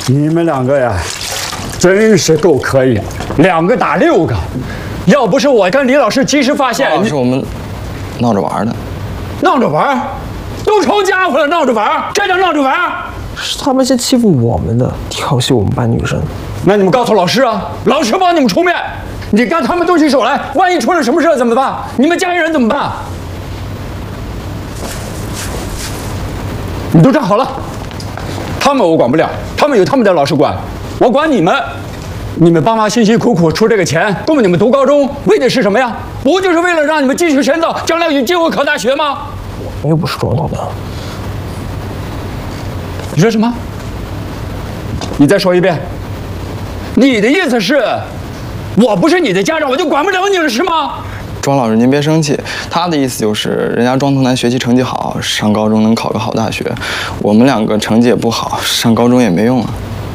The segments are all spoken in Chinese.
你们两个呀，真是够可以，2个打6个。要不是我跟李老师及时发现， 是我们闹着玩的。 闹着玩？都成家伙了，闹着玩？这叫闹着玩？ 是他们先欺负我们的，调戏我们班女生。 那你们告诉老师啊，老师帮你们出面。你干他们动起手来，万一出了什么事怎么办？你们家里人怎么办？你都站好了。他们我管不了，他们有他们的老师管，我管你们。你们爸妈辛辛苦苦出这个钱，供你们读高中，为的是什么呀？不就是为了让你们继续深造，将来有机会考大学吗？ 我又不是装的。 你说什么？你再说一遍。你的意思是，我不是你的家长，我就管不了你了，是吗？ 庄老师，您别生气，他的意思就是，人家庄童男学习成绩好，上高中能考个好大学，我们2个成绩也不好，上高中也没用啊。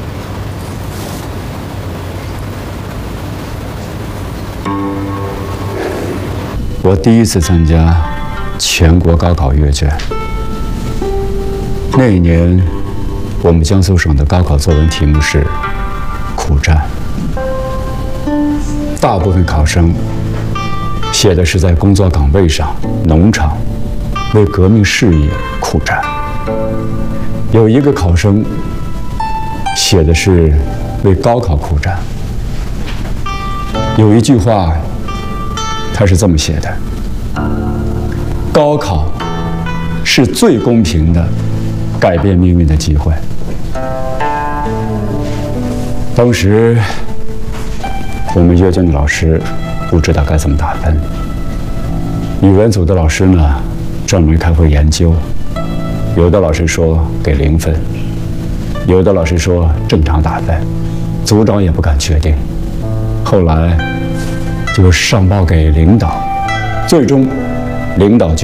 我第一次参加全国高考阅卷，那一年，我们江苏省的高考作文题目是苦战，大部分考生写的是在工作岗位上、农场为革命事业苦战，有一个考生写的是为高考苦战。有一句话，他是这么写的：高考是最公平的改变命运的机会。当时我们阅卷的老师不知道该怎么打分，语文组的老师呢专门开会研究，有的老师说给0分，有的老师说正常打分，组长也不敢确定。后来就上报给领导，最终领导